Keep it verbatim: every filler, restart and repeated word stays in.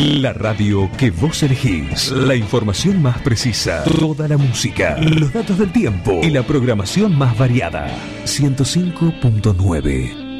La radio que vos elegís. La información más precisa. Toda la música. Los datos del tiempo. Y la programación más variada. ciento cinco punto nueve.